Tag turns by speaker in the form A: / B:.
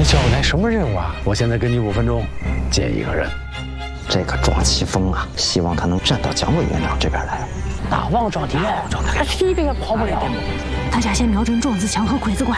A: 交代什么任务啊？我现在给你5分钟，接一个人。
B: 这个庄奇峰啊，希望他能站到蒋委员长这边来。
A: 大王庄的，他一定也跑不了。
C: 大家先瞄准庄子强和鬼子关。